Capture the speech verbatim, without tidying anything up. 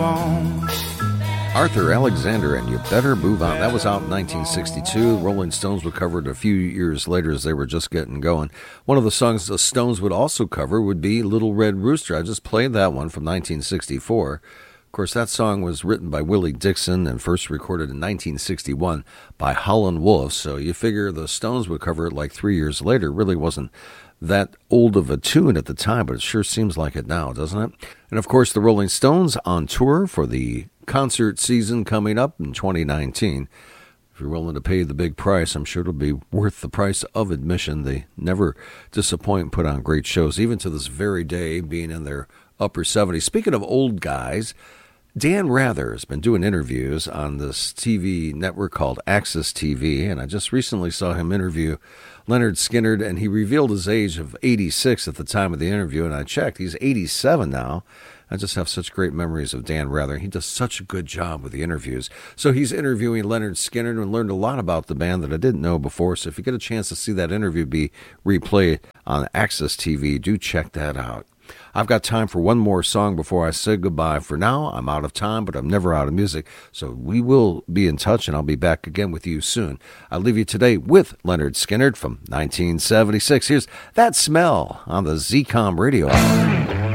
on. Arthur Alexander and You Better Move On. That was out in nineteen sixty-two. Rolling Stones would cover it a few years later as they were just getting going. One of the songs the Stones would also cover would be Little Red Rooster. I just played that one from nineteen sixty-four. Of course, that song was written by Willie Dixon and first recorded in nineteen sixty-one by Howlin' Wolf. So you figure the Stones would cover it like three years later. It really wasn't that old of a tune at the time, but it sure seems like it now, doesn't it? And of course, the Rolling Stones on tour for the concert season coming up in twenty nineteen. If you're willing to pay the big price, I'm sure it'll be worth the price of admission. They never disappoint and put on great shows, even to this very day, being in their upper seventies. Speaking of old guys, Dan Rather has been doing interviews on this T V network called Access T V, and I just recently saw him interview Leonard Skinner, and he revealed his age of eighty-six at the time of the interview, and I checked. He's eighty-seven now. I just have such great memories of Dan Rather. He does such a good job with the interviews. So he's interviewing Leonard Skinner and learned a lot about the band that I didn't know before. So if you get a chance to see that interview be replayed on Access T V, do check that out. I've got time for one more song before I say goodbye. For now, I'm out of time, but I'm never out of music. So we will be in touch, and I'll be back again with you soon. I'll leave you today with Leonard Skinner from nineteen seventy-six. Here's That Smell on the Z COM Radio Hour.